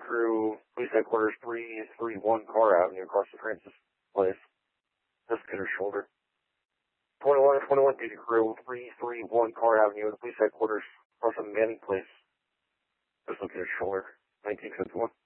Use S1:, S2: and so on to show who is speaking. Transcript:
S1: crew, police headquarters, 331 Carr Avenue, across the Francis Place. Just look at her shoulder. 21 duty crew, 331 Carr Avenue, the police headquarters, across the Manning Place. Just look at her shoulder. 1951.